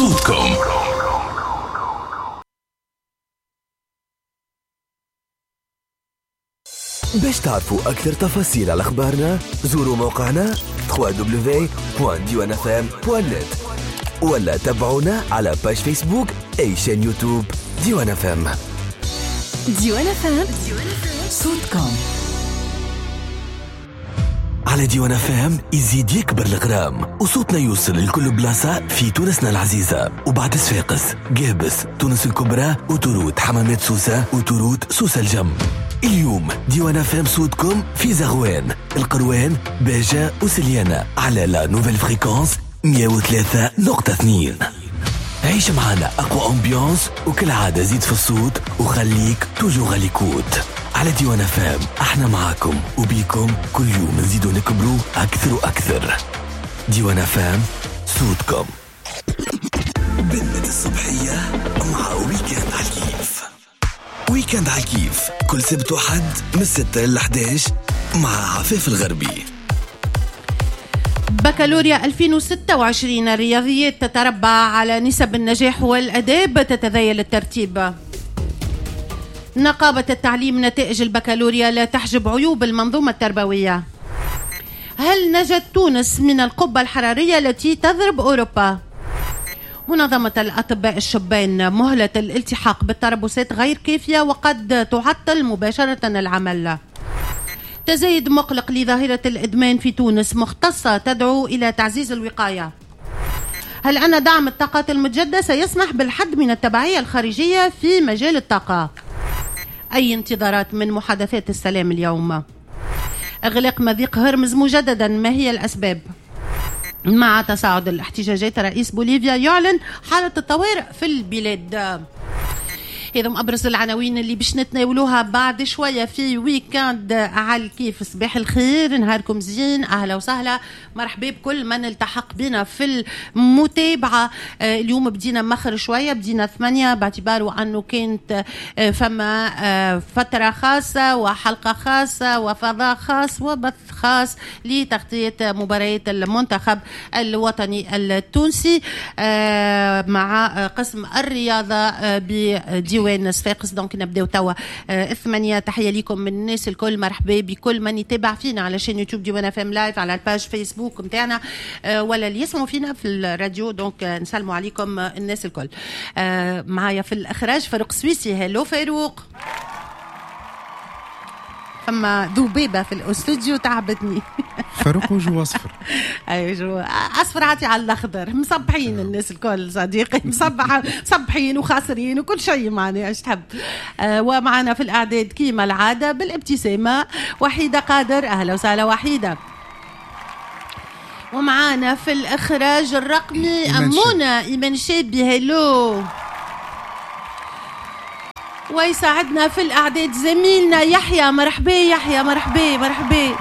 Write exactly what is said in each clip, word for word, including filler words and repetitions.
صوتكم. باش تعرفوا أكثر تفاصيل على أخبارنا زوروا موقعنا دبليو دبليو دبليو دوت ديوان اف ام دوت نت ولا تابعونا على باج فيسبوك أي شان يوتيوب ديوان اف ام. ديوان اف ام صوتكم. على ديوان اف ام يزيد يكبر الغرام وصوتنا يوصل لكل بلاصة في تونسنا العزيزة وبعد صفاقس قابس تونس الكبرى وتروت حمامات سوسة وتروت سوسة الجم. اليوم ديوان اف ام صوتكم في زغوان القروان باجة وسليانة على لا نوفيل فريكونس مية وثلاثة نقطة اثنين. عيش معنا أقوى أمبيانس وكل عادة زيد في الصوت وخليك توجو غاليكوت. على ديوان اف ام احنا معاكم وبيكم كل يوم نزيدو نكبروا أكثر وأكثر. ديوان اف ام صوتكم. بنت الصبحية مع ويكند على الكيف. ويكند على الكيف كل سبت وحد من الستة للأحد عشر مع عفاف الغربي. بكالوريا ألفين وستة وعشرين الرياضيات تتربع على نسب النجاح والأداب تتذيل الترتيب. نقابة التعليم نتائج البكالوريا لا تحجب عيوب المنظومة التربوية. هل نجت تونس من القبة الحرارية التي تضرب أوروبا؟ منظمة الأطباء الشبان مهلة الالتحاق بالتربصات غير كافية وقد تعطل مباشرة العمل. تزايد مقلق لظاهرة الإدمان في تونس مختصة تدعو إلى تعزيز الوقاية. هل أن دعم الطاقات المتجددة سيسمح بالحد من التبعية الخارجية في مجال الطاقة؟ أي انتظارات من محادثات السلام اليوم؟ إغلاق مضيق هرمز مجددا، ما هي الأسباب؟ مع تصاعد الاحتجاجات رئيس بوليفيا يعلن حالة الطوارئ في البلاد. هذا أبرز العناوين اللي باش نتناولوها بعد شوية في ويكند على الكيف. صباح الخير، نهاركم زين، أهلا وسهلا، مرحبا بكل من التحق بنا في المتابعة. آه اليوم بدينا مخر شوية، بدينا ثمانية باعتباره أنه كانت آه فما آه فترة خاصة وحلقة خاصة وفضاء خاص وبث خاص لتغطية مباريات المنتخب الوطني التونسي آه مع آه قسم الرياضة آه بديوان وين صفاقس. دونك نبداو توا الثمانية. تحية لكم من الناس الكل، مرحبا بكل من يتابع فينا على شان يوتيوب ديوان اف ام لايف، على الباج فيسبوك متاعنا ولا اللي يسمعوا فينا في الراديو. دونك نسلموا عليكم الناس الكل. معايا في الإخراج فاروق سويسي. هلو فاروق. فما ذبابة في الاستوديو تعبتني. فاروق وجو أصفر. أيوة جو أصفر عاتي على الأخضر. مصبحين الناس الكل صديقي، مصبحة مصبحين وخاسرين وكل شيء معنا ايش تحب. آه ومعنا في الأعداد كيما العادة بالابتسامة وحيدة قادر. أهلا وسهلا وحيدة. ومعنا في الإخراج الرقمي أمونة إيمان شابي. هلو. ويساعدنا في الأعداد زميلنا يحيى. مرحبا يحيى، مرحبا مرحبا.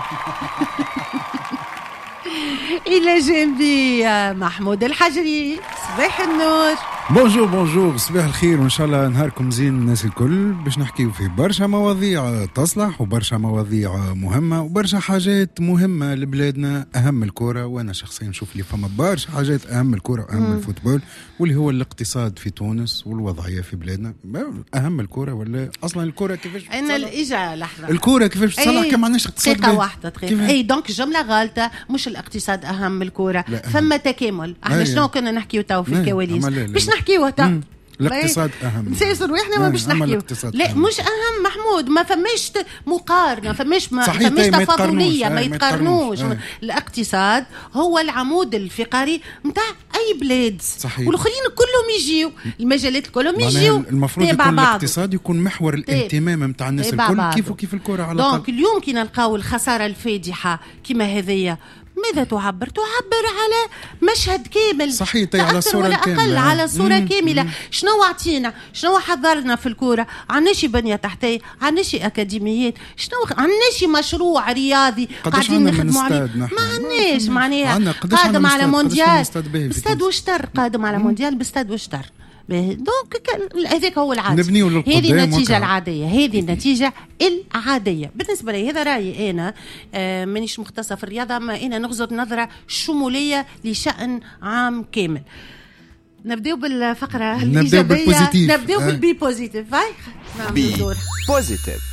إلى جنبي محمود الحجري. صباح النور. بونجور بونجور، صباح الخير وإن شاء الله نهاركم زين الناس الكل. باش نحكيو في برشا مواضيع تصلح وبرشا مواضيع مهمة وبرشا حاجات مهمة لبلادنا. أهم الكرة، وأنا شخصيا نشوف لي فما برشا حاجات أهم الكرة وأهم الفوتبول، واللي هو الاقتصاد في تونس والوضعية في بلادنا. أهم الكرة ولا أصلا الكرة كيفاش أنا الإجا لحظة الكرة كيفاش تصلح كما معناش اقتصاد. دقيقة واحدة دقيقة. أي دونك جملة غالطة، مش الاقتصاد أهم الكرة، ثم تكامل. احنا شنو كنا نحكيو تو في الكواليس باش نحكيوه تو الاقتصاد اهم. نسيسر واحنا ما باش نحكيو. لا أهم. مش اهم محمود، ما فماش مقارنه، فماش ما فماش تفاضليه، ما يتقارنوش. الاقتصاد هو العمود الفقري نتاع اي بلاد، والاخرين كلهم يجيو، المجالات كلهم يجيو. المفروض يكون الاقتصاد يكون محور الاهتمام نتاع الناس الكل، كيف وكيف الكره على الأقل. دونك اليوم كي نلقاو الخساره الفادحه كما هذيا، ماذا تعبر؟ تعبر على مشهد كامل، صحيح، على الصورة الكاملة، على صورة كاملة. شنو عطينا؟ شنو حضرنا في الكورة؟ عناشي بنية تحتية، عناشي أكاديميات، شنو عناشي مشروع رياضي قاعدين نخدموا عليه؟ ما عناش معناها قادم على مونديال بستاد وشتر، قادم على مونديال بستاد وشتر. دونك هذاك هو العادي، هذه النتيجة العادية، هذه النتيجة العادية بالنسبة لي. هذا رأيي أنا، آه مانيش مختصة في الرياضة، ما أنا نغزر نظرة شمولية لشأن عام كامل. نبداو بالفقرة نبداو الإيجابية. بالبوزيتيف. نبداو آه. بالبي بوزيتيف. هاي بي بوزيتيف.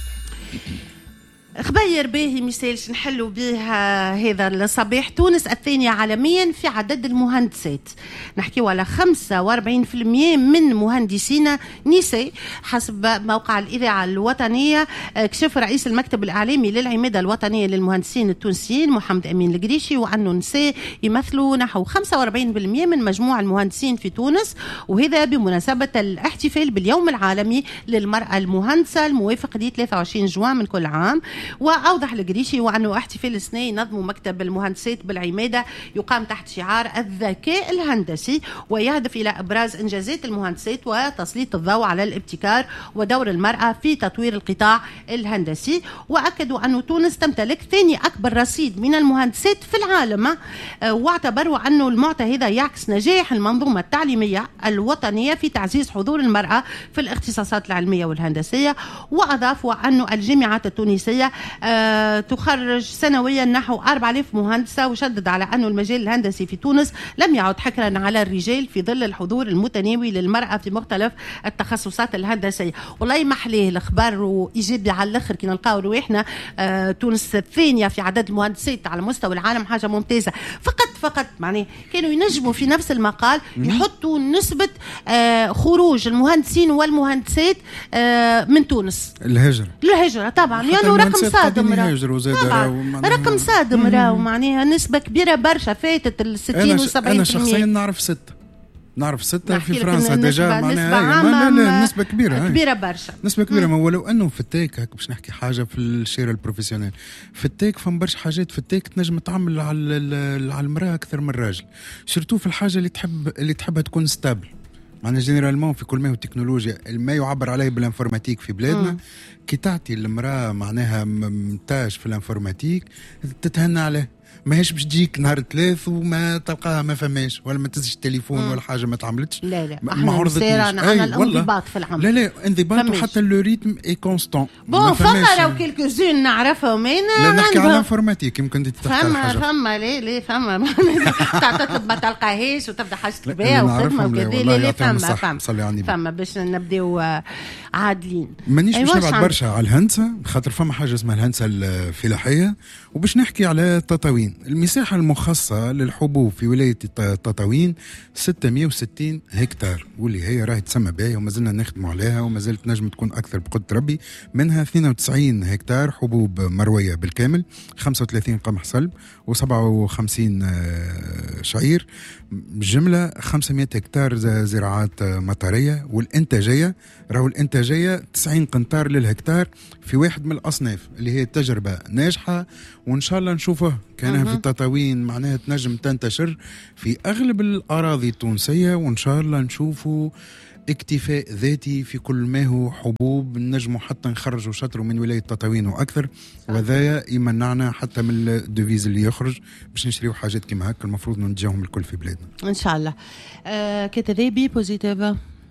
خبير باهي مثالش نحلوا بها هذا الصباح. تونس الثانية عالميا في عدد المهندسات، نحكيو على خمسة وأربعين بالمئة من مهندسين نساء حسب موقع الإذاعة الوطنية. كشف رئيس المكتب الإعلامي للعمادة الوطنية للمهندسين التونسيين محمد أمين القريشي، وأنه النساء يمثلوا نحو خمسة وأربعين بالمئة من مجموع المهندسين في تونس، وهذا بمناسبة الاحتفال باليوم العالمي للمرأة المهندسة الموافق ل ثلاثة وعشرين جوان من كل عام. وأوضح القريشي وأنه احتفال السنة ينظم مكتب المهندسات بالعمادة يقام تحت شعار الذكاء الهندسي، ويهدف إلى إبراز إنجازات المهندسات وتسليط الضوء على الابتكار ودور المرأة في تطوير القطاع الهندسي. وأكدوا أن تونس تمتلك ثاني أكبر رصيد من المهندسات في العالم، واعتبروا أن المعطى هذا يعكس نجاح المنظومة التعليمية الوطنية في تعزيز حضور المرأة في الاختصاصات العلمية والهندسية. وأضافوا أن الجامعات التونسية أه تخرج سنويا نحو أربعة آلاف مهندسة، وشدد على أن المجال الهندسي في تونس لم يعد حكرا على الرجال في ظل الحضور المتناوي للمرأة في مختلف التخصصات الهندسية. والله ما حليه الأخبار وإيجابي على الآخر كي نلقاو رواحنا أه تونس الثانية في عدد المهندسات على مستوى العالم، حاجة ممتازة. فقط فقط معناه كانوا ينجموا في نفس المقال يحطوا نسبة أه خروج المهندسين والمهندسات أه من تونس. الهجرة الهجرة طبعا يعني رقم صادم طبعا رقم صادم راهو معناها نسبة كبيرة برشا فاتت الستين والسبعين. أنا شخصيا نعرف ستة نعرف ستة في فرنسا ديجا معناها لا نسبة كبيرة كبيرة برشا نسبة كبيرة. ما ولو أنه في التيك هك باش نحكي حاجة في الشيرة البروفيسيونيل، في التيك فم برشا حاجات في التيك تنجم تعمل على على المرأة أكثر من الراجل، شرتو في الحاجة اللي تحب اللي تحبها تكون ستابل. معنا جينيرالمون في كل ما هو التكنولوجيا ما يعبر عليه بالانفورماتيك في بلادنا، كي تعطي المرأة معناها ممتاز في الانفورماتيك تتهنى عليه، ماهيش باش تجيك نهار ثلاث وما تلقاها ما فماش ولا ما تزش التليفون ولا حاجه ما تعملتش. لا لا ما عرضتش انا الانضباط في العمل. لا لا انضباط وحتى لو ريتم اي كونستون. بون فما راهو كيلكو زون نعرفهم انا. لا نحكي على الانفورماتيك يمكن انت تختار فما حاجه. فما لا لا فما تطلب ما تلقاهاش وتبدا حاجتك بها وخدمه وكذا. لا لا فما فما فما باش نبداو عادلين. مانيش باش نبعد برشا على الهندسه خاطر فما حاجه اسمها الهندسه الفلاحيه، وباش نحكي على تطاوين. المساحة المخصصة للحبوب في ولاية تطاوين ستمائة وستين هكتار، واللي هي راهي تسمى باهية وما زلنا نخدموا عليها وما زالت نجم تكون أكثر بقدرة ربي. منها اثنين وتسعين هكتار حبوب مروية بالكامل، خمسة وثلاثين قمح صلب وسبعة وخمسين شعير، جملة خمسمائة هكتار زراعات مطرية. والإنتاجية راهو الإنتاجية تسعين قنطار للهكتار في واحد من الأصناف اللي هي تجربة ناجحة، وإن شاء الله نشوفه كانها في تطاوين معناها تنجم تنتشر في أغلب الأراضي التونسية، وإن شاء الله نشوفوا اكتفاء ذاتي في كل ما هو حبوب، نجموا حتى نخرجوا شطر من ولاية تطاوين وأكثر، وذايا يمنعنا حتى من الدوفيز اللي يخرج باش نشريو حاجات كيما هكا المفروض ننجيهم الكل في بلادنا إن شاء الله. آه كتذي بي بوزيتيف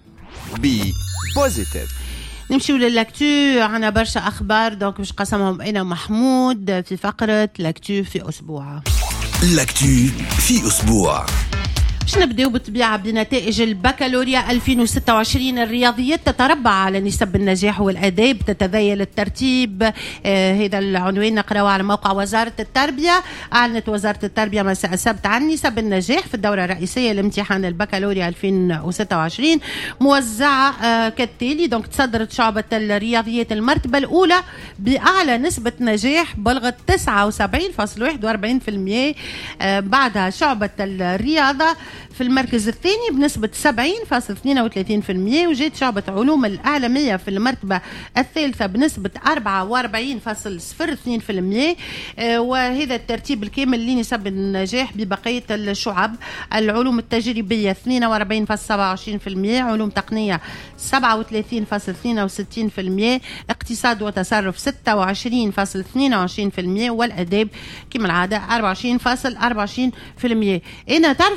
بي بوزيتيف. نمشيو للاكتو، عنا برشا اخبار دونك باش قسمهم انا محمود في فقره لاكتو في اسبوع. لاكتو في اسبوع. باش نبداو بالطبيعه بنتائج البكالوريا ألفين وستة وعشرين. الرياضيات تتربع على نسب النجاح والاداب، تتذيل الترتيب. آه هذا العنوان نقراوه على موقع وزاره التربيه. اعلنت وزاره التربيه مساء السبت عن نسب النجاح في الدوره الرئيسيه لامتحان البكالوريا ألفين وستة وعشرين موزعه آه كالتالي. دونك تصدرت شعبه الرياضيات المرتبه الاولى باعلى نسبه نجاح بلغت تسعة وسبعين فاصلة واحد وأربعين بالمئة. آه بعدها شعبه الرياضه في المركز الثاني بنسبة سبعين فاصلة اثنين وثلاثين بالمئة، وجات شعبة علوم الأعلامية في المرتبة الثالثة بنسبة أربعة وأربعين فاصلة صفر اثنين بالمئة. آه وهذا الترتيب الكامل لنسب النجاح ببقية الشعب. العلوم التجريبية اثنين وأربعين فاصلة سبعة وعشرين بالمئة، علوم تقنية سبعة وثلاثين فاصلة اثنين وستين بالمئة، اقتصاد وتصرف ستة وعشرين فاصلة اثنين وعشرين بالمئة، والأداب كما العادة أربعة وعشرين فاصلة أربعة وعشرين بالمئة. أنا تعرف شنو بهم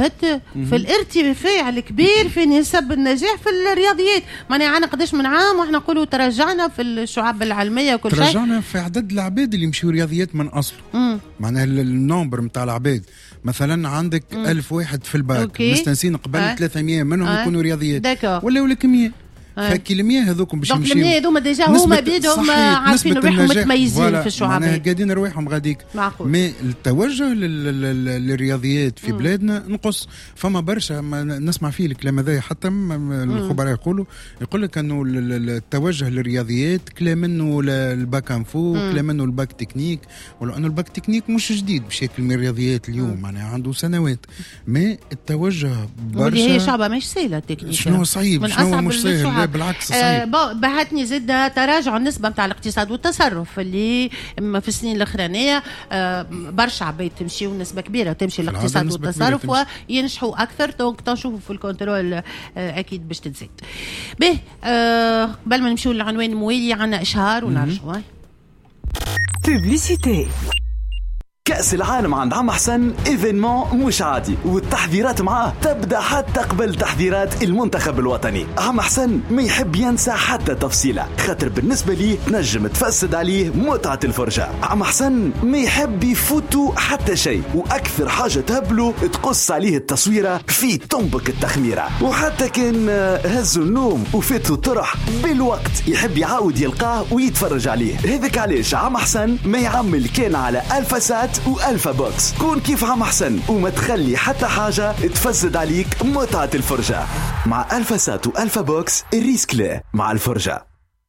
ساهمت في الارتفاع الكبير في نسب النجاح في الرياضيات. معناها عنا قداش من عام واحنا نقولوا تراجعنا في الشعب العلمية وكل شيء، تراجعنا في عدد العباد اللي يمشيوا رياضيات من أصله. معناها النومبر متاع العباد مثلا عندك مم. ألف واحد في الباك مستنسين قبل آه. ثلاثمية منهم آه. يكونوا رياضيات ولا ولا كمية. فالكلمية هذوكم باش يمشيو، الكلمية هذوما ديجا هما بيدهم عارفين روحهم متميزين في الشعبات، قاعدين رواحهم غاديك. مي التوجه للرياضيات في مم. بلادنا نقص. فما برشا نسمع فيه الكلام هذا، حتى الخبراء يقولوا يقول لك انه التوجه للرياضيات كلام منه الباك انفو، كلام منه الباك تكنيك، ولو انه الباك تكنيك مش جديد بشكل من الرياضيات اليوم، معناها عنده سنوات. مي التوجه برشا هي شعبة مش سهلة التكنيك، شنو صعيب شنو مش سهل، بالعكس صحيح. آه بعتني زد تراجع النسبة متاع الاقتصاد والتصرف اللي في السنين الأخرانية. آه برشا عباد تمشي ونسبة كبيرة تمشي الاقتصاد والتصرف وينجحوا أكثر. دونك تنشوفوا في الكنترول آه أكيد باش تتزيد. به آه قبل ما نمشيو للعنوان الموالي عنا إشهار ونرجعوا. بوبليسيتي. كأس العالم عند عم حسن إيفينمون مش عادي، والتحذيرات معاه تبدأ حتى قبل تحذيرات المنتخب الوطني. عم حسن ما يحب ينسى حتى تفصيلة، خاطر بالنسبة لي تنجم تفسد عليه متعة الفرجة. عم حسن ما يحب يفوتوا حتى شيء، وأكثر حاجة تهبله تقص عليه التصويرة في طنبك التخميرة. وحتى كان هزوا النوم وفاتوا طرح بالوقت يحب يعاود يلقاه ويتفرج عليه. هذاك علاش عم حسن ما يعمل كان على ألفا سات وألفا بوكس. كون كيف عم حسن وما تخلي حتى حاجة تفسد عليك متعة الفرجة. مع ألفا سات وألفا بوكس الريسك لا مع الفرجة.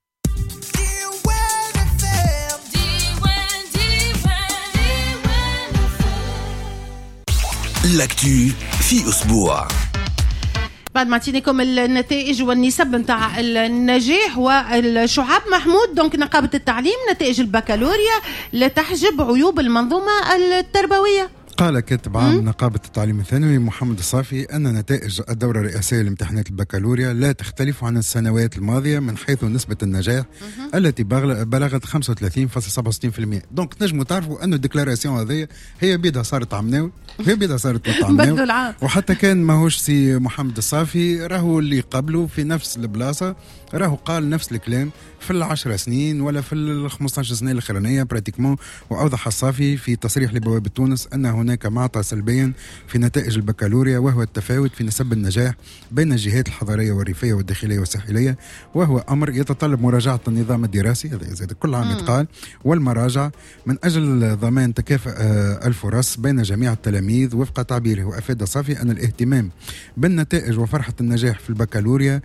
لاكتو في أسبوع. بعد ما اعطيناكم النتائج والنسب نتاع النجاح والشعب محمود، دونك نقابة التعليم نتائج البكالوريا لا تحجب عيوب المنظومة التربوية. قال كاتب عام نقابة التعليم الثانوي محمد الصافي أن نتائج الدورة الرئاسية لامتحانات البكالوريا لا تختلف عن السنوات الماضية من حيث نسبة النجاح التي بلغت خمسة وثلاثين فاصلة سبعة وستين بالمئة. دونك تنجموا تعرفوا أن الديكلاراسيون هذه هي بيدها صارت عمناوي، هي بيدها صارت عمناوي. وحتى كان ماهوش سي محمد الصافي، راهو اللي قبله في نفس البلاصة راهو قال نفس الكلام في العشر سنين ولا في الخمسطاش سنة الأخرانية براتيكمون. وأوضح الصافي في تصريح لبوابة تونس أن هناك معطى سلبيا في نتائج البكالوريا، وهو التفاوت في نسب النجاح بين الجهات الحضارية والريفية والداخلية والساحلية، وهو أمر يتطلب مراجعة النظام الدراسي، هذا كل عام يتقال، والمراجع من أجل ضمان تكافؤ الفرص بين جميع التلاميذ وفق تعبيره. وأفاد الصافي أن الاهتمام بالنتائج وفرحة النجاح في البكالوريا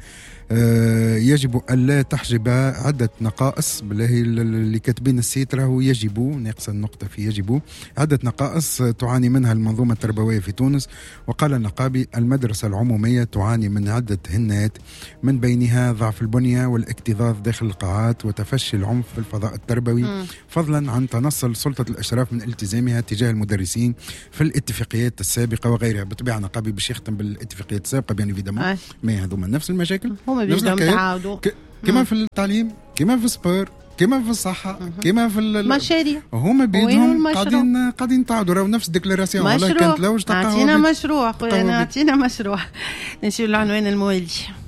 يجب ألا تحجب عدة نقائص. بالله اللي كاتبين السيت راهو يجب ناقص النقطة في يجب عدة نقائص تعاني منها المنظومة التربوية في تونس. وقال النقابي المدرسة العمومية تعاني من عدة هنات، من بينها ضعف البنية والاكتظاظ داخل القاعات وتفشي العنف في الفضاء التربوي، م. فضلا عن تنصل سلطة الإشراف من التزامها تجاه المدرسين في الاتفاقيات السابقة وغيرها. بطبيعة نقابي باش يختم بالاتفاقيات السابقة بيان فيدامون، ما هذوما نفس المشاكل ك... كما في التعليم، كما في السبور، كما في الصحة، كما في المشاريع، هما بيدهم قاعدين قاعدين تعودوا راهو نفس الديكلاراسيون. والله كانت لو اعطينا مشروع خويا، اعطينا مشروع. نمشيو للعنوان الموالي.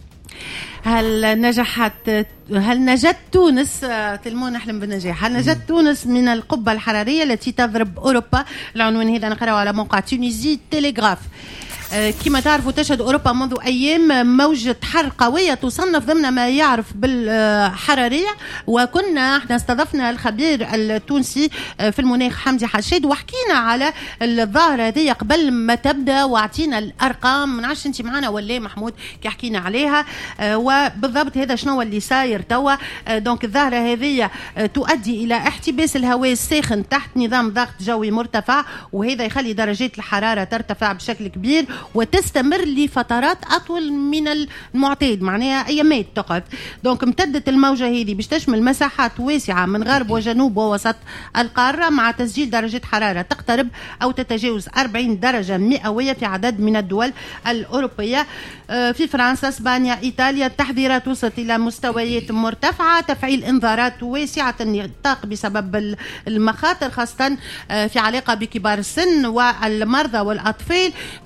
هل نجحت هل نجت تونس تلمون نحلم بالنجاح هل نجت تونس من القبة الحرارية التي تضرب أوروبا؟ العنوان هذا نقرأه على موقع تونيزي تيليغراف. كما تعرفوا تشهد أوروبا منذ أيام موجة حر قوية تصنف ضمن ما يعرف بالحرارية، وكنا احنا استضفنا الخبير التونسي في المناخ حمدي حشيد وحكينا على الظاهرة هذه قبل ما تبدأ واعطينا الأرقام. ما نعرفش انت معنا ولا محمود كي حكينا عليها وبالضبط هذا شنو اللي صاير توا. دونك الظاهرة هذه تؤدي إلى احتباس الهواء الساخن تحت نظام ضغط جوي مرتفع، وهذا يخلي درجات الحرارة ترتفع بشكل كبير وتستمر لفترات أطول من المعتاد، معناها أيامات تقعد. دونك امتدت الموجة هذه باش تشمل مساحات واسعة من غرب وجنوب ووسط القارة، مع تسجيل درجة حرارة تقترب أو تتجاوز أربعين درجة مئوية في عدد من الدول الأوروبية. في فرنسا، اسبانيا، ايطاليا التحذيرات وصلت الى مستويات مرتفعه، تفعيل انذارات واسعه النطاق بسبب المخاطر خاصه في علاقه بكبار السن والمرضى والاطفال. فما حتى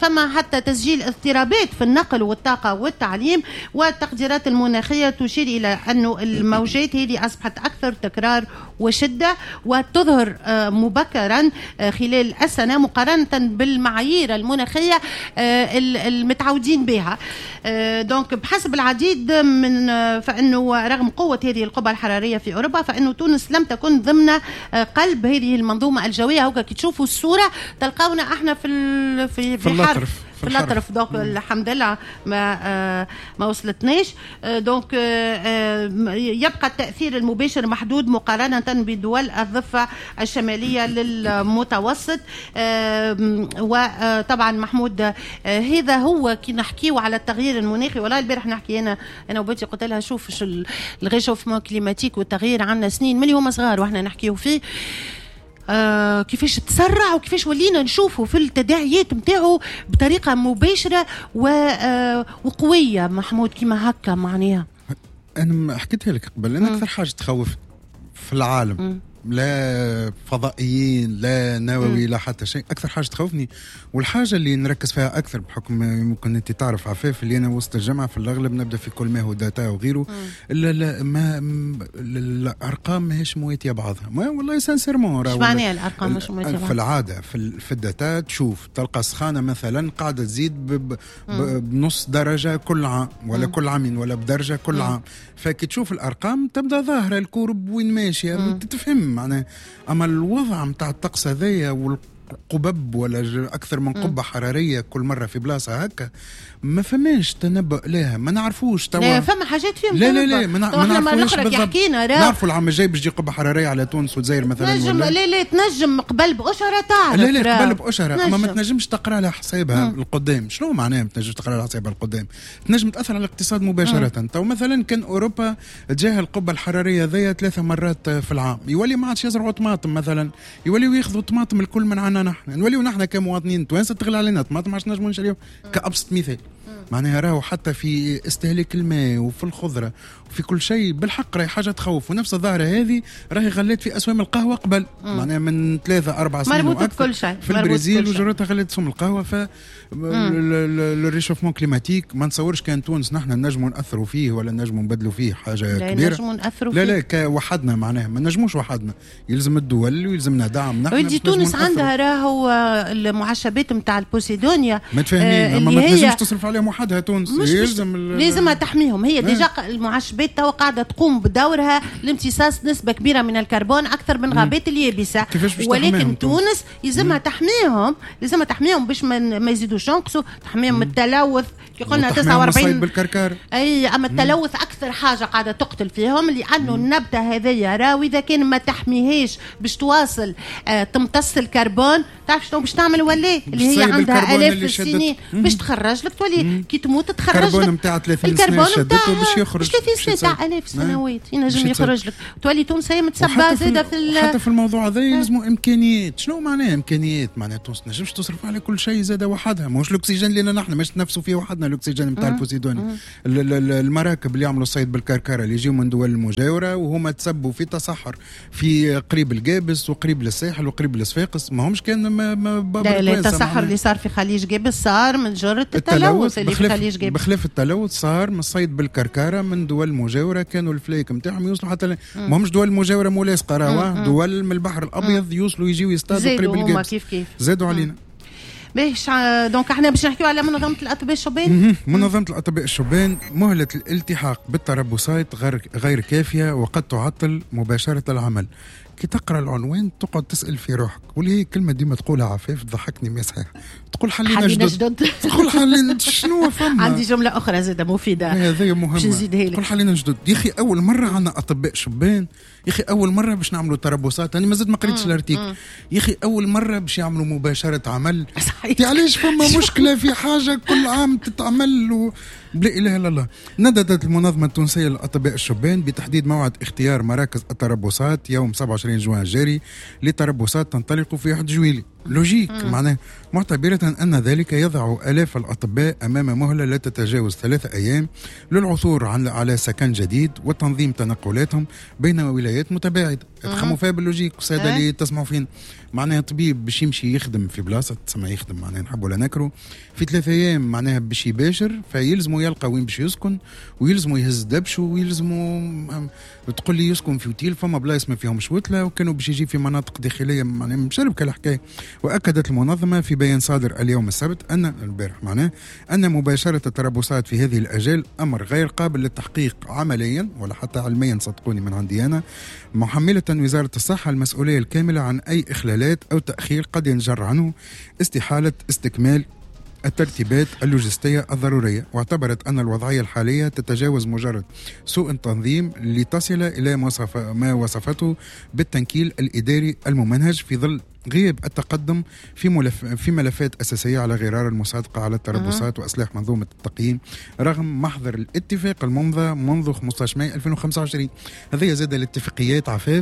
حتى تسجيل اضطرابات في النقل والطاقة والتعليم. والتقديرات المناخية تشير إلى أن الموجات هذه أصبحت أكثر تكرار وشدة وتظهر مبكرا خلال السنة مقارنة بالمعايير المناخية المتعودين بها. دونك بحسب العديد من فإنه رغم قوة هذه القبة الحرارية في أوروبا فإنه تونس لم تكن ضمن قلب هذه المنظومة الجوية. هكا كي تشوفوا الصورة تلقاونا احنا في في في الأطرف في الأطرف. دونك الحمد لله ما آه ما وصلتناش. آه دونك آه يبقى التأثير المباشر محدود مقارنة بدول الضفة الشمالية للمتوسط. آه وطبعا محمود آه هذا هو كي نحكيه على التغيير المناخي. والله البارح نحكي أنا أنا وبنتي قلت لها شوف شو الغيشوفمون كليماتيك والتغيير عنا سنين ملي هما صغار واحنا نحكيه فيه. آه كيفاش تسرع وكيفاش ولينا نشوفوا في التداعيات متاعه بطريقة مباشرة آه وقوية محمود كيما هكا معناها. أنا حكيتها لك قبل أنا أكثر حاجة تخوف في العالم م. لا فضائيين لا نووي م. لا حتى شيء. أكثر حاجة تخوفني والحاجة اللي نركز فيها أكثر بحكم ممكن أنت تعرف عفاف اللي أنا وسط الجامعة في الأغلب نبدأ في كل ما هو داتا وغيره. لا لا ما الأرقام ماهيش مواتية بعضها. ما والله سانسيرمون شو معناها الأرقام مش مواتية بعضها؟ في العادة في في الداتا تشوف تلقى السخانة مثلا قاعدة تزيد بنص درجة كل عام ولا م. كل عامين ولا بدرجة كل م. عام. فكي تشوف الأرقام تبدأ ظاهرة الكورب وين ماشية تتفهم معناه. أما الوضع متاع الطقس هذايا والقبب ولا أكثر من قبة حرارية كل مرة في بلاصة هكا ما فماش تنبؤ لها ما نعرفوش توا. لا فما حاجات فيهم لا لا لا ما نعرفوش بالضبط. نعرفوا العام الجاي باش تجي قبة حرارية على تونس والجزائر مثلا. نجم لا لا تنجم قبل بأشرة تعرف. لا لا قبل بأشرة أما ما تنجمش تقرأ لها حسابها القدام. شنو معناه ما تنجمش تقرأ لها حسابها القدام؟ تنجم تأثر على الاقتصاد مباشرة. تو مثلا كان أوروبا تجاه القبة الحرارية ذي ثلاثة مرات في العام يولي ما عادش يزرعوا طماطم مثلا يوليوا ياخذوا طماطم الكل من عنا نحن نوليوا نحن كمواطنين توانسة تغلى علينا طماطم عشان نجموا نشريوه كأبسط مثال. معناها راهو حتى في استهلاك الماء وفي الخضرة وفي كل شيء بالحق راهي حاجة تخوف. ونفس الظاهرة هذه راهي غلت في أسوام القهوة قبل معناها من ثلاثة أربع سنين وأكثر في البرازيل وجرتها غلت سوم القهوة. ف الريشوفمون كليماتيك ما نصورش كان تونس نحن نجموا نأثروا فيه ولا نجموا نبدلوا فيه حاجة لا كبيرة. لا لا كوحدنا معناها ما نجموش وحدنا يلزم الدول ويلزمنا دعم. نحن ودي تونس عندها راهو المعشبات متاع البوسيدونيا ما تفهمين آه ما تنجمش تصرف عليهم وحدها تونس يلزم لازمها تحميهم. هي ديجا المعشبات توا قاعدة تقوم بدورها لامتصاص نسبة كبيرة من الكربون أكثر من غابات اليابسة. ولكن تونس يلزمها تحميهم لازمها تحميهم باش ما يزيدوش ينقصوا تحميهم من التلوث كي قلنا تسعة وأربعين بالكركار. أي أما التلوث أكثر حاجة قاعدة تقتل فيهم لأنه النبتة هذه راوي إذا كان ما تحميهاش باش تواصل آه تمتص الكربون تعرف شنو باش تعمل ولا اللي هي عندها آلاف السنين باش تخرج لك تولي كي تموت تخرج لك الكربون نتاع ثلاثين سنة شدته باش يخرج ثلاثين سنة تاع آلاف سنوات ينجم يخرج لك تولي تونس هي متسبة زاده في حتى في الموضوع هذا يلزموا إمكانيات. شنو معناه إمكانيات؟ معناه تونس نجمش تصرف على كل شيء زاده وحدها. مش الأكسجين اللي نحن مش نفسه فيه وحدنا الأكسجين نتاع البوسيدوني. المراكب اللي يعملوا الصيد بالكركرة اللي يجيوا من دول المجاورة وهما تسبوا في تصحر في قريب القابس وقريب للساحل وقريب للصفاقس ما همش كان ما ما لا لا التصحر اللي صار في خليج قابس صار من جرة التلوث اللي في خليج قابس. بخلاف التلوث صار من الصيد بالكركرة من دول مجاورة كانوا الفلايك نتاعهم يوصلوا حتى ما همش دول مجاورة ملاصقة راهو دول من البحر الأبيض يوصلوا يجيوا يصطادوا قريب القابس كيف كيف زادوا علينا. باش دونك احنا باش نحكيو على منظمة الأطباء الشبان. منظمة الأطباء الشبان مهلة الالتحاق بالتربصات غير غير كافية وقد تعطل مباشرة العمل. كي تقرأ العنوان تقعد تسأل في روحك واللي هي كلمة ديما تقولها عفاف تضحكني ما صحيح تقول حلينا جدد تقول حلينا شنو فما. عندي جملة أخرى زادة مفيدة هذه مهمة تقول حلينا جدد. يا أخي أول مرة عنا أطباء شبان يا أخي أول مرة باش نعملوا تربصات أنا ما زلت ما قريتش الارتيك يا أخي أول مرة باش يعملوا مباشرة عمل. علاش فما مشكلة في حاجة كل عام تتعمل و... لا إله إلا الله. نددت المنظمة التونسية للأطباء الشبان بتحديد موعد اختيار مراكز التربصات يوم سبعة وعشرين جوان الجاري لتربصات تنطلق في واحد جويلي. لوجيك معناه معتبرة أن ذلك يضع آلاف الأطباء أمام مهلة لا تتجاوز ثلاثة أيام للعثور على سكن جديد وتنظيم تنقلاتهم بين ولايات متباعدة. تخموا فيها باللوجيك. وسادة اللي تسمعوا فين معناها طبيب باش يمشي يخدم في بلاصة تسمى يخدم معناها نحبوا لا نكرو في ثلاثة أيام معناها باش يباشر فيلزموا يلقى وين باش يسكن ويلزموا يهز دبش ويلزموا تقول لي يسكن في اوتيل فما بلايص ما فيهمش وتلة وكانوا باش يجي في مناطق داخلية معناها مشربكة الحكاية. وأكدت المنظمة في بيان صادر اليوم السبت أن البارح معناه أن مباشرة التربصات في هذه الأجال أمر غير قابل للتحقيق عمليا ولا حتى علميا صدقوني من عندي أنا، محملة وزارة الصحة المسؤولية الكاملة عن أي إخلالات أو تأخير قد ينجر عنه استحالة استكمال الترتيبات اللوجستية الضرورية. واعتبرت أن الوضعية الحالية تتجاوز مجرد سوء التنظيم لتصل إلى ما وصفته بالتنكيل الإداري الممنهج في ظل غياب التقدم في ملف في ملفات أساسية على غرار المصادقة على التربصات وإصلاح منظومة التقييم رغم محضر الاتفاق الممضى منذ خمسة عشر ماي ألفين وخمسة وعشرين. هذه زاد الاتفاقيات عفاف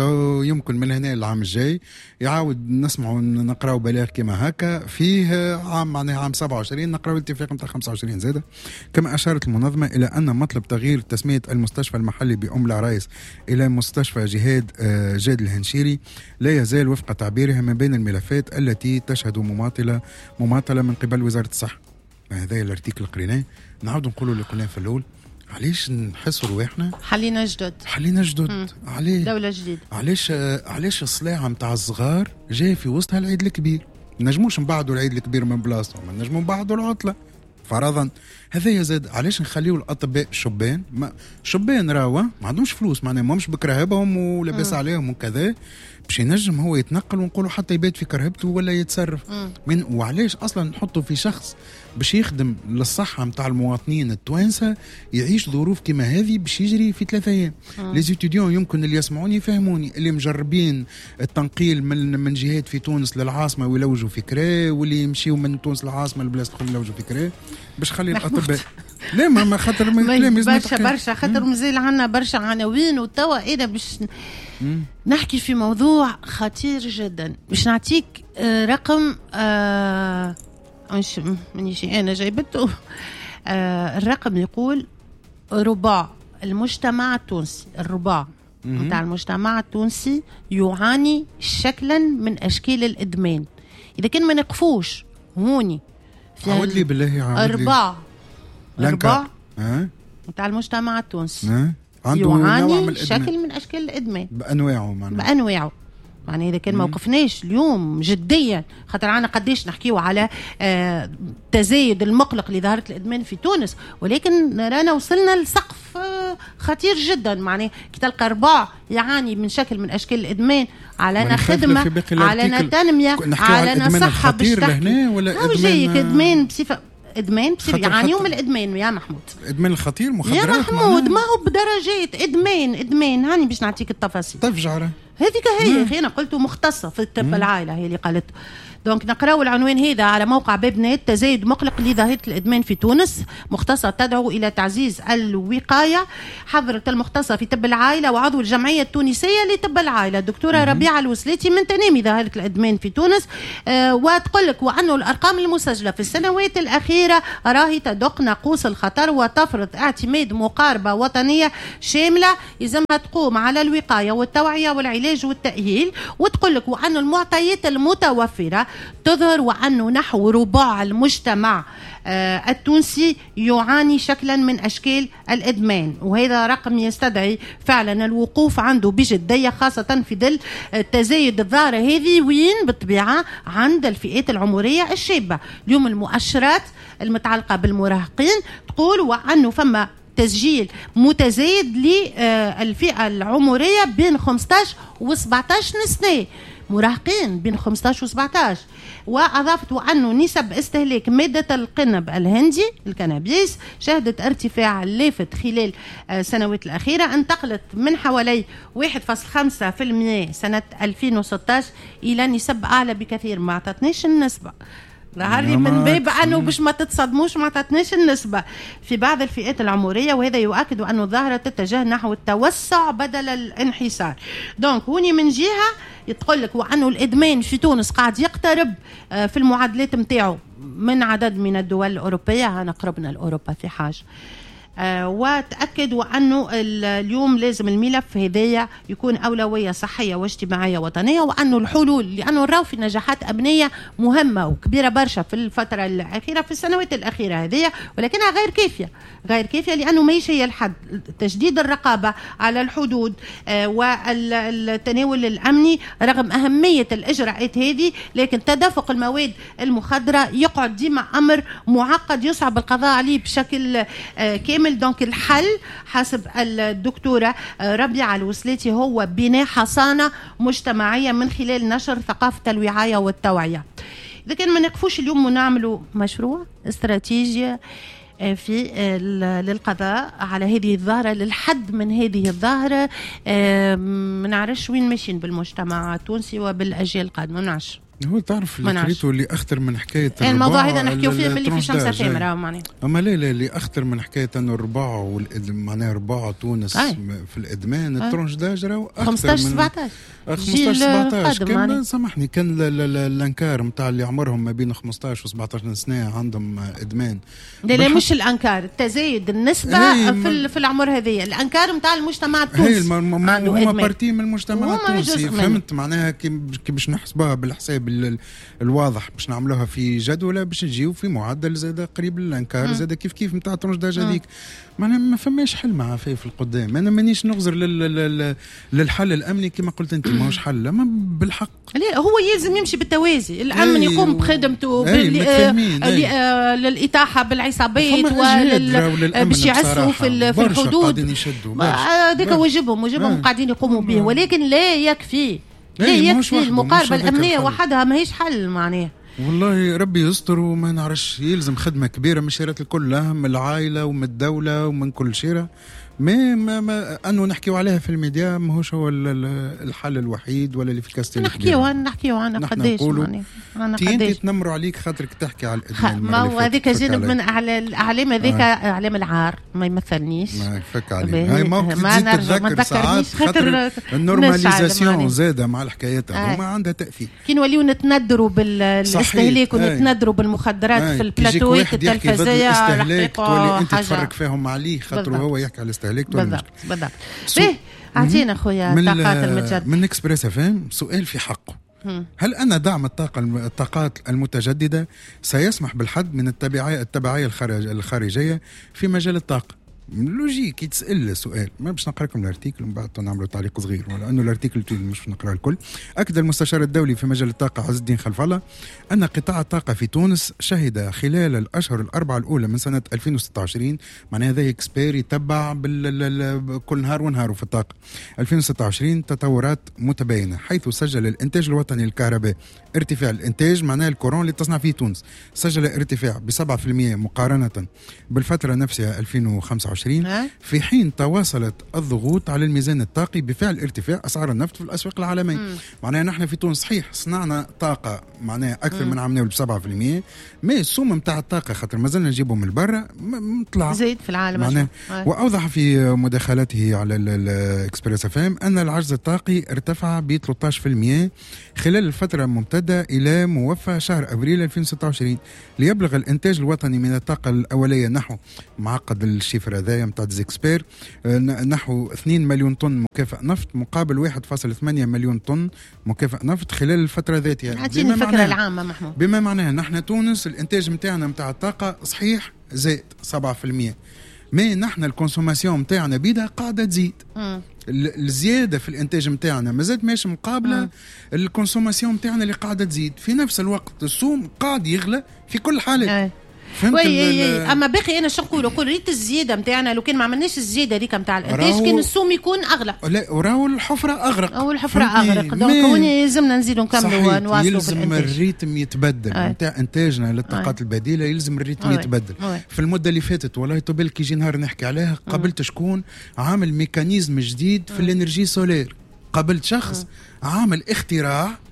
يمكن من هنا العام الجاي يعاود نسمعوا نقراو بلاغ كما هكا فيه عام معناها عام سبعة وعشرين نقراو الاتفاق نتاع خمسة وعشرين زاده. كما أشارت المنظمة إلى أن مطلب تغيير تسمية المستشفى المحلي بأم العرايس إلى مستشفى جهاد جاد الهنشيري لا يزال وفق تعبيرها من بين الملفات التي تشهد مماطلة مماطلة من قبل وزارة الصحة. هذا الارتيكل قريناه نعاود نقولوا اللي قلناه في الأول. علاش نحسوا رواحنا حلينا جدد حلينا جدد عليه دولة جديدة. علاش علاش الصلاعة متاع الصغار جاي في وسطها العيد الكبير؟ نجموش نبعدوا العيد الكبير من بلاصته ما نجموا نبعدوا العطلة فرضا. هذا يزاد علاش نخليوا الأطباء شبان ما شبان راوا ما عندهمش فلوس معناها ماهمش بكرهبهم ولبس عليهم وكذا باش ينجم هو يتنقل ونقولوا حتى يبات في كرهبته ولا يتصرف من. وعلاش اصلا نحطوا في شخص باش يخدم للصحه نتاع المواطنين التوانسه يعيش ظروف كما هذه باش يجري في ثلاثة ايام. لي ستوديون يمكن اللي يسمعوني يفهموني اللي مجربين التنقيل من من جهات في تونس للعاصمه ويلوجوا فكره واللي يمشيوا من تونس للعاصمه لبلاصه اخرى يلوجوا فكره باش خلي الاطباء لا ما ما خاطر من كلام برشا برشا خاطر مازال عندنا برشا عناوين وتوا انا باش نحكي في موضوع خطير جدا. باش نعطيك رقم آه مش منيشي انا جايبته آه الرقم يقول ربع المجتمع التونسي الربع نتاع المجتمع التونسي يعاني شكلا من اشكال الادمان. اذا كان ما نقفوش هوني عاود لي بالله عاود لي ربع ربع ها نتاع المجتمع التونسي ها يعاني شكل من اشكال الادمان بانواعه معناها بانواعه يعني اذا كان ما وقفناش اليوم جديا خاطر عنا قديش نحكيو على آه تزايد المقلق اللي ظهرت الادمان في تونس ولكن رانا وصلنا لسقف آه خطير جدا. معناه كي تلقى ربع يعاني من شكل من اشكال الادمان علينا خدمه علينا تنميه علينا صحه باش لهنا ولا ادمان جايك ادمان بصفه ادمان بصفه يعانيوا من الادمان يا محمود ادمان الخطير مخدرات يا محمود ما هو بدرجات ادمان ادمان هاني باش نعطيك التفاصيل. طيب جعره هذيك هي اخي انا قلت مختصه في الطب العائله هي اللي قالته. دونك نقراو العنوان هذا على موقع بابنت تزايد مقلق لظاهرة الإدمان في تونس مختصة تدعو إلى تعزيز الوقاية. حضرت المختصة في طب العائلة وعضو الجمعية التونسية لطب العائلة الدكتورة ربيعة الوسليتي من تنامي ظاهرة الإدمان في تونس آه وتقول لك وأنه الأرقام المسجلة في السنوات الأخيرة راهي تدق ناقوس الخطر وتفرض اعتماد مقاربة وطنية شاملة يلزمها تقوم على الوقاية والتوعية والعلاج والتأهيل. وتقول لك وأن المعطيات المتوفرة تظهر وأنه نحو ربع المجتمع آه التونسي يعاني شكلا من أشكال الإدمان وهذا رقم يستدعي فعلا الوقوف عنده بجدية خاصة في ظل التزايد الظاهرة هذه وين بالطبيعة عند الفئات العمرية الشابة. اليوم المؤشرات المتعلقة بالمراهقين تقول وأنه فما تسجيل متزايد للفئة العمرية بين خمسة عشر و سبعة عشر سنة مراهقين بين خمسة عشر و سبعة عشر. وأضافت أنه نسب استهلاك مادة القنب الهندي الكنابيس شهدت ارتفاع لافت خلال السنوات الأخيرة انتقلت من حوالي واحد فاصلة خمسة بالمئة سنة ألفين وستة عشر إلى نسب أعلى بكثير. ما عطتنيش النسبة ظهري من باب أنه باش ما تتصدموش ما عطتنيش النسبة في بعض الفئات العمرية وهذا يؤكد أنه الظاهرة تتجه نحو التوسع بدل الانحسار. دونك هوني من جهة يتقول لك وأنه الإدمان في تونس قاعد يقترب في المعادلات متاعه من عدد من الدول الأوروبية. أنا قربنا لأوروبا في حاجة آه وتأكدوا أنه اليوم لازم الملف هذايا يكون أولوية صحية واجتماعية وطنية، وأنه الحلول، لأنه نراو في نجاحات أمنية مهمة وكبيرة برشا في الفترة الأخيرة في السنوات الأخيرة هذه، ولكنها غير كافية غير كافية لأنه ماهيش هي الحد. تشديد الرقابة على الحدود آه والتناول الأمني رغم أهمية الإجراءات هذه، لكن تدفق المواد المخدرة يقعد ديما أمر معقد يصعب القضاء عليه بشكل آه كامل. دونك الحل حسب الدكتورة آه ربيعة الوسلاتي هو بناء حصانة مجتمعية من خلال نشر ثقافة الوعاية والتوعية. إذا كان ما نقفوش اليوم ونعملوا مشروع استراتيجية في للقضاء على هذه الظاهرة، للحد من هذه الظاهرة، ما نعرفش وين ماشيين بالمجتمع التونسي وبالأجيال القادمة. ما نعرفش. هو تعرف اللي قريته اللي أخطر من حكاية الموضوع هذا نحكيو فيه ملي في شمسة ثامرة معناها. أما لا لا اللي أخطر من حكاية أنه الرباع معناها رباع تونس أي. في الإدمان الترونش داج راهو خمسطاش سبعطاش خمسطاش سبعطاش كان سامحني كان الأنكار متاع اللي عمرهم ما بين خمسطاش و سبعطاش سنة عندهم إدمان. لا لا مش الأنكار، التزايد النسبة في في العمر هذه. الأنكار متاع المجتمع التونسي هما بارتي من المجتمع التونسي، فهمت معناها كي باش نحسبوها بالحساب الواضح باش نعملوها في جدولة باش نجيو في معدل زاد قريب للانكار زاد كيف كيف نتاع الترونش داج هذيك. معناها ما فماش حل مع في في القدام. انا مانيش نغزر لل للحل الامني كما قلت انت ماهوش حل، اما بالحق لا هو يلزم يمشي بالتوازي. الامن يقوم بخدمته للاطاحه بالعصابات باش يعسوا في في الحدود. هذاك واجبهم واجبهم قاعدين يقوموا به، ولكن لا يكفي لا يكفي. المقاربة الأمنية وحدها ما هيش حل معناه. والله ربي يستر وما نعرفش، يلزم خدمة كبيرة من شيرات الكل، من العائلة ومن الدولة ومن كل شيرة. ما ما, ما أنه نحكيو عليها في الميديا ماهوش هو الحل الوحيد ولا اللي في كاستيل. نحكيو عن نحكيو عن قداش يعني أنا قداش تنمروا عليك خاطرك تحكي على الإدمان. ما هو هذيك جانب من الأعلام هذيك آه. أعلام العار ما يمثلنيش. ما فك عليه. هاي موقف تزيد تتذكر ساعات خاطر النورماليزاسيون زادة مع الحكايات هذوما آه. عندها تأثير. كي نوليو نتندروا بالاستهلاك ونتندروا بالمخدرات آه. في البلاتوات التلفزية استهلاك تولي أنت تفرق فيهم عليه خاطر هو يحكي على الاستهلاك. بالضبط بالضبط. باهي اعطينا خويا الطاقات المتجددة من اكسبريس اف ام. سؤال في حقه، هل أن دعم الطاقة الطاقات المتجددة سيسمح بالحد من التبعية التبعية الخارجية في مجال الطاقة؟ لوجيك يتسأل السؤال. ما باش نقرأ لكم الارتيكل ومن بعد نعملوا تعليق صغير، ولأنه الارتيكل مش نقرأ الكل. أكد المستشار الدولي في مجال الطاقة عز الدين خلف الله أن قطاع الطاقة في تونس شهد خلال الأشهر الأربعة الأولى من سنة ألفين وستة وعشرين، معناها هذا إكسبير يتبع كل نهار ونهار في الطاقة ألفين وستة وعشرين تطورات متباينة، حيث سجل الإنتاج الوطني للكهرباء ارتفاع. الإنتاج معناها الكورون اللي تصنع فيه تونس سجل ارتفاع بسبعة في المية مقارنة بالفترة نفسها ألفين وخمسة وعشرين، في حين تواصلت الضغوط على الميزان الطاقي بفعل ارتفاع أسعار النفط في الأسواق العالمية. معناها نحن في تونس صحيح صنعنا طاقة معناها أكثر مم. من عمناه بسبعة في المية، ما السوم متاع الطاقة خاطر ما زلنا نجيبه من برا مطلع زيد في العالم. وأوضح في مداخلته على الإكسبريس اف ام أن العجز الطاقي ارتفع ب ثلاثة عشر بالمئة خلال الفترة الممتدة إلى موفى شهر أبريل ألفين وستة وعشرين، ليبلغ الإنتاج الوطني من الطاقة الأولية نحو معقد الشفر هذا متاع ديزيكسبير نحو اثنين مليون طن مكافأ نفط مقابل واحد فاصلة ثمانية مليون طن مكافأ نفط خلال الفترة ذاتها. عطيني الفكرة العامة محمود. بما معناه نحن تونس الإنتاج متاعنا متاع الطاقة صحيح زائد سبعة في المية، ما نحن الكونسوماسيون متاعنا بيدها قاعدة تزيد. م. الزيادة في الإنتاج متاعنا ما زاد ماشي مقابلة الكونسوماسيون متاعنا اللي قاعدة تزيد. في نفس الوقت السوم قاعد يغلى في كل حالة. وي اما باقي انا شو نقول نقول ريت الزياده نتاعنا لو كان ما عملناش الزياده هذيك نتاع الانتاج كان السوم يكون اغلى. لا وراو الحفره اغرق او الحفره اغرق. دونك هوني يلزمنا نزيدوا نكملوا ونواصلوا في الانتاج. يلزم الريتم يتبدل نتاع انتاجنا للطاقات البديله، يلزم الريتم يتبدل. أوي. في المده اللي فاتت والله طبل كي يجي نهار نحكي عليها قابلت شكون عامل ميكانيزم جديد في الانرجي سولير، قابلت شخص عامل اختراع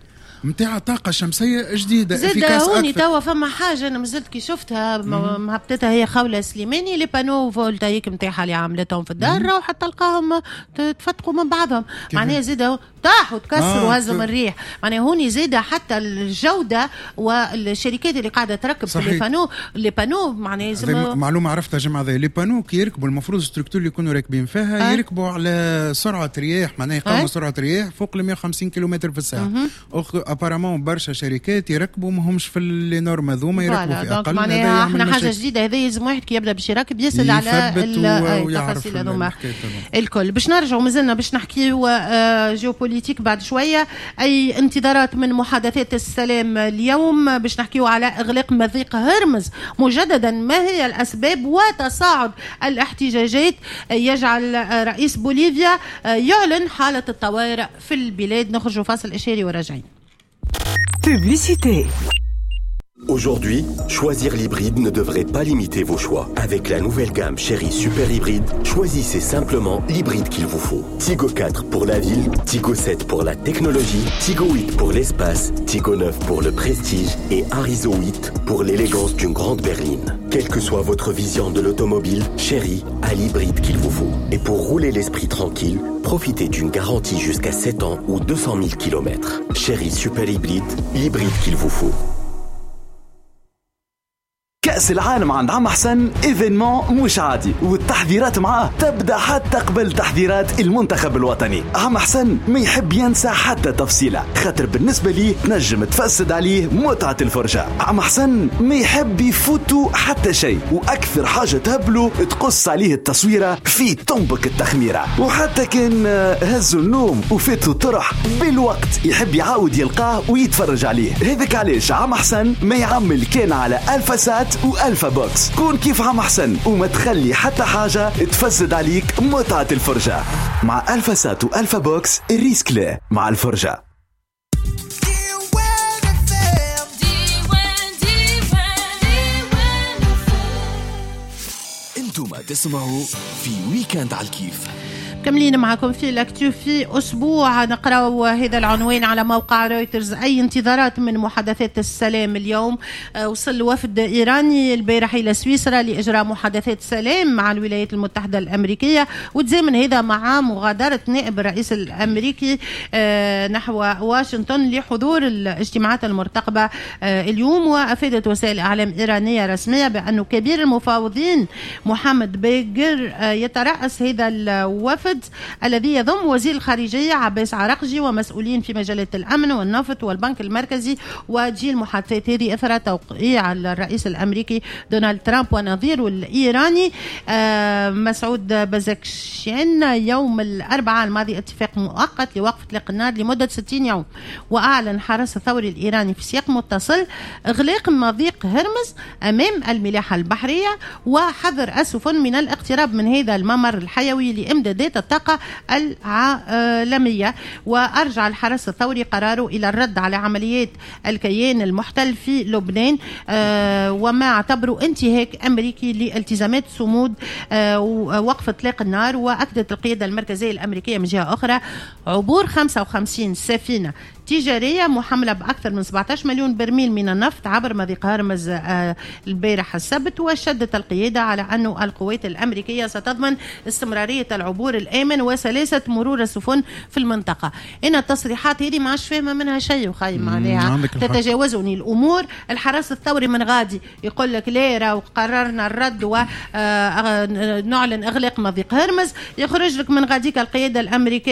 نتاع طاقه شمسيه جديده زاد افيكاس هوني اكثر. توا فما حاجه انا مازلت كي شفتها مهبطتها هي خوله سليماني لي بانو فولتايك نتاعها اللي عملتهم في الدار راح تلقاهم تفتقوا من بعضهم معناها زاد طاحوا تكسروا آه هزم الريح معناها هوني زاد حتى الجوده والشركات اللي قاعده تركب في لي بانو لي بانو معناها لازم معلومه عرفتها جماعه ذي لي بانو كي يركبوا المفروض الستركتور اللي يكونوا راكبين فيها آه. يركبوا على سرعه رياح معناها يقاوموا آه. سرعه رياح فوق ال مية وخمسين كيلومتر في الساعه. ابارامون برشا شركات يركبوا ما همش في لي نورم هذوما يركبوا في اقل. معناها احنا حاجه جديده هذه لازم واحد كي يبدا باش يركب يسال على التفاصيل هذوما الكل. باش نرجعوا مازلنا باش نحكيو جيوبوليتيك بعد شويه. اي انتظارات من محادثات السلام اليوم باش نحكيو على اغلاق مضيق هرمز مجددا. ما هي الاسباب وتصاعد الاحتجاجات يجعل رئيس بوليفيا يعلن حاله الطوارئ في البلاد. نخرجوا فاصل اشاري وراجعين. Publicité. Aujourd'hui, choisir l'hybride ne devrait pas limiter vos choix. Avec la nouvelle gamme Chery Super Hybride, choisissez simplement l'hybride qu'il vous faut. Tigo quatre pour la ville, Tigo sept pour la technologie, Tigo huit pour l'espace, Tigo neuf pour le prestige et Arizo huit pour l'élégance d'une grande berline. Quelle que soit votre vision de l'automobile, Chery a l'hybride qu'il vous faut. Et pour rouler l'esprit tranquille, profitez d'une garantie jusqu'à sept ans ou deux cent mille kilomètres. Chery Super Hybride, l'hybride qu'il vous faut. كأس العالم عند عم حسن ايفينمون مش عادي والتحذيرات معاه تبدا حتى قبل تحذيرات المنتخب الوطني. عم حسن ما يحب ينسى حتى تفصيله خاطر بالنسبه ليه تنجم تفسد عليه متعه الفرجه. عم حسن ما يحب يفوتوا حتى شيء واكثر حاجه تهبله تقص عليه التصويره في تنبك التخميره. وحتى كان هزوا النوم وفاتوا الطرح بالوقت يحب يعاود يلقاه ويتفرج عليه. هذاك علاش عم حسن ما يعمل كان على الفاسات والفا بوكس. كون كيف عم حسن وما تخلي حتى حاجة تفسد عليك متعة الفرجة. مع الفاسات والفا بوكس الريسك لا مع الفرجة. انتم تسمعوا في ويكند على الكيف. كملين معكم في لاكتو في أسبوع. نقرأ هذا العنوان على موقع رويترز. أي انتظارات من محادثات السلام اليوم. وصل وفد إيراني البارح إلى سويسرا لإجراء محادثات سلام مع الولايات المتحدة الأمريكية وتزامن هذا مع مغادرة نائب الرئيس الأمريكي نحو واشنطن لحضور الاجتماعات المرتقبة اليوم. وأفادت وسائل إعلام إيرانية رسمية بأن كبير المفاوضين محمد باقر يترأس هذا الوفد الذي يضم وزير الخارجية عباس عراقجي ومسؤولين في مجالات الأمن والنفط والبنك المركزي. وتجي المحادثات هذه أثر توقيع الرئيس الأمريكي دونالد ترامب ونظيره الإيراني مسعود بازكشيان يوم الأربعاء الماضي اتفاق مؤقت لوقف إطلاق النار لمدة ستين يوم. وأعلن حرس الثوري الإيراني في سياق متصل إغلاق مضيق هرمز أمام الملاحة البحرية وحظر السفن من الاقتراب من هذا الممر الحيوي لإمدادات الطاقة العالمية. وأرجع الحرس الثوري قراره إلى الرد على عمليات الكيان المحتل في لبنان وما اعتبره انتهاك أمريكي لالتزامات صمود ووقف إطلاق النار. وأكدت القيادة المركزية الأمريكية من جهة أخرى عبور خمسة وخمسين سفينة تجارية محملة بأكثر من سبعة عشر مليون برميل من النفط عبر مضيق هرمز البارح السبت. وشدت القيادة على أن القوات الأمريكية ستضمن استمرارية العبور الآمن وسلاسة مرور السفن في المنطقة. إن التصريحات هذه ما عادش فاهمة منها شيء وخايم معناها تتجاوزني الأمور. الحرس الثوري من غادي يقول لك لا راهو قررنا الرد ونعلن إغلاق مضيق هرمز. يخرج لك من غاديك القيادة الأمريكية